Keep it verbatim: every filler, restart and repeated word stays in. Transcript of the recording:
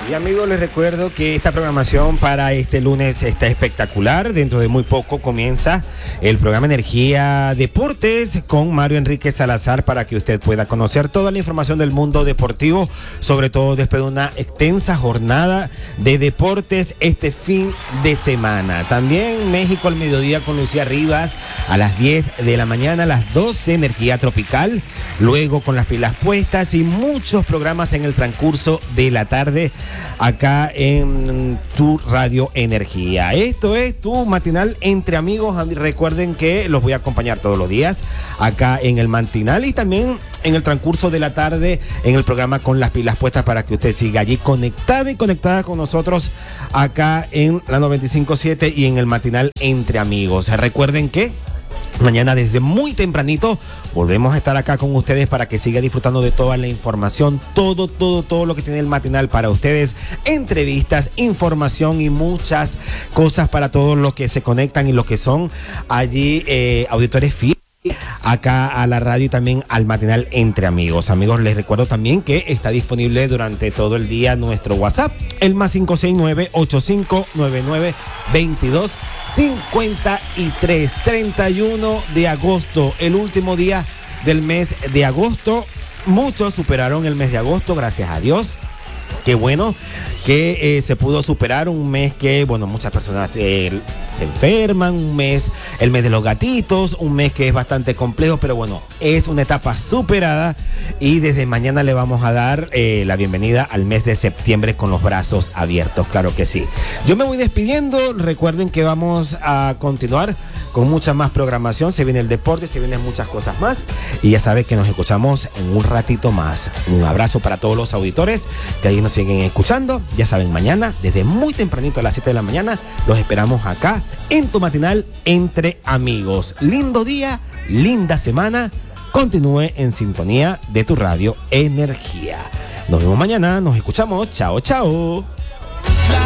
Y amigos, les recuerdo que esta programación para este lunes está espectacular. Dentro de muy poco comienza el programa Energía Deportes con Mario Enrique Salazar para que usted pueda conocer toda la información del mundo deportivo, sobre todo después de una extensa jornada de deportes este fin de semana. También México al mediodía con Lucía Rivas a las diez de la mañana, a las doce Energía Tropical, luego con las pilas puestas y muchos programas en el transcurso de la tarde acá en tu Radio Energía. Esto es tu matinal entre amigos. Recuerden que los voy a acompañar todos los días acá en el matinal y también en el transcurso de la tarde en el programa Con las pilas puestas para que usted siga allí conectada y conectada con nosotros acá en la noventa y cinco punto siete y en el matinal entre amigos. Recuerden que mañana desde muy tempranito volvemos a estar acá con ustedes para que siga disfrutando de toda la información, todo, todo, todo lo que tiene el matinal para ustedes, entrevistas, información y muchas cosas para todos los que se conectan y los que son allí eh, auditores fieles acá a la radio y también al matinal entre amigos. Amigos, les recuerdo también que está disponible durante todo el día nuestro WhatsApp, el más cinco seis nueve, ocho cinco nueve nueve, veintidós cincuenta y tres. treinta y uno de agosto, el último día del mes de agosto. Muchos superaron el mes de agosto, gracias a Dios. Qué bueno que eh, se pudo superar un mes que, bueno, muchas personas eh, se enferman, un mes, el mes de los gatitos, un mes que es bastante complejo, pero bueno, es una etapa superada y desde mañana le vamos a dar eh, la bienvenida al mes de septiembre con los brazos abiertos, claro que sí. Yo me voy despidiendo, recuerden que vamos a continuar con mucha más programación, se viene el deporte, se vienen muchas cosas más y ya saben que nos escuchamos en un ratito más. Un abrazo para todos los auditores que ahí nos siguen escuchando. Ya saben, mañana desde muy tempranito a las siete de la mañana los esperamos acá en tu matinal entre amigos. Lindo día, linda semana. Continúe en sintonía de tu Radio Energía. Nos vemos mañana, nos escuchamos. Chao, chao.